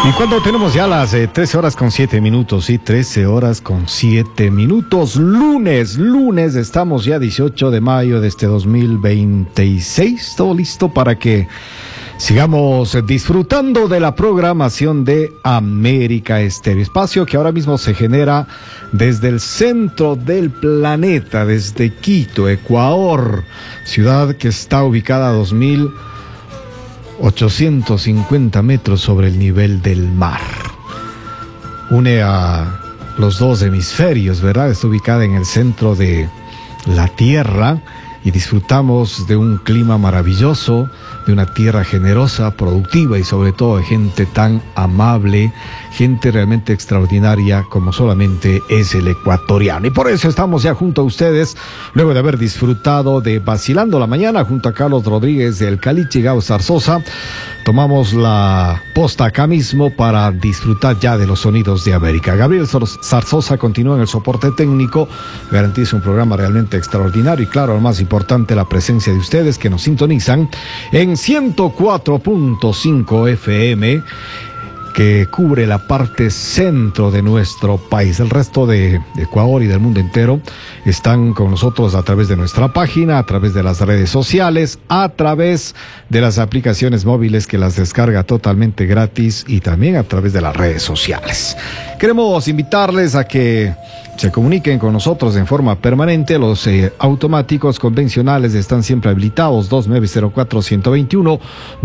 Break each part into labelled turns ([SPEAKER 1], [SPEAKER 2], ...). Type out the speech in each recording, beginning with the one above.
[SPEAKER 1] Y cuando tenemos ya las 13 horas con 7 minutos, sí, 13 horas con 7 minutos, lunes, estamos ya 18 de mayo de este 2026, todo listo para que sigamos disfrutando de la programación de América Estéreo, espacio que ahora mismo se genera desde el centro del planeta, desde Quito, Ecuador, ciudad que está ubicada a 2.850 metros sobre el nivel del mar. Une a los dos hemisferios, ¿verdad? Está ubicada en el centro de la Tierra y disfrutamos de un clima maravilloso, de una tierra generosa, productiva y sobre todo de gente tan amable, gente realmente extraordinaria como solamente es el ecuatoriano. Y por eso estamos ya junto a ustedes, luego de haber disfrutado de Vacilando la Mañana junto a Carlos Rodríguez del Caliche y Gao Zarzosa. Tomamos la posta acá mismo para disfrutar ya de los sonidos de América. Gabriel Zarzosa continúa en el soporte técnico, garantiza un programa realmente extraordinario y claro, lo más importante, la presencia de ustedes que nos sintonizan en 104.5 FM, que cubre la parte centro de nuestro país. El resto de Ecuador y del mundo entero están con nosotros a través de nuestra página, a través de las redes sociales, a través de las aplicaciones móviles que las descarga totalmente gratis y también a través de las redes sociales. Queremos invitarles a que se comuniquen con nosotros en forma permanente. Los automáticos convencionales están siempre habilitados, 2904-121,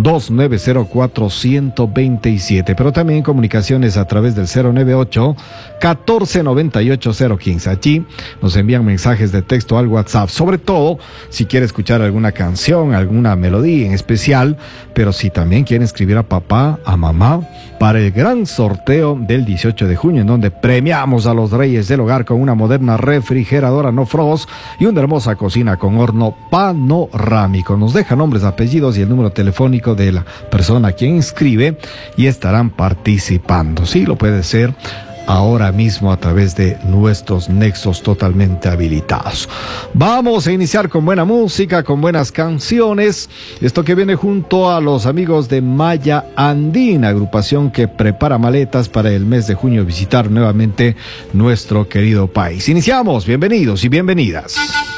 [SPEAKER 1] 2904-127, pero también comunicaciones a través del 098-1498-015. Allí nos envían mensajes de texto al WhatsApp, sobre todo si quiere escuchar alguna canción, alguna melodía en especial, pero si también quieren escribir a papá, a mamá, para el gran sorteo del 18 de junio, en donde premiamos a los reyes del hogar con una moderna refrigeradora no frost y una hermosa cocina con horno panorámico. Nos deja nombres, apellidos y el número telefónico de la persona a quien inscribe y estarán participando. Sí, lo puede ser ahora mismo a través de nuestros nexos totalmente habilitados. Vamos a iniciar con buena música, con buenas canciones. Esto que viene junto a los amigos de Maya Andina, agrupación que prepara maletas para el mes de junio visitar nuevamente nuestro querido país. Iniciamos, bienvenidos y bienvenidas.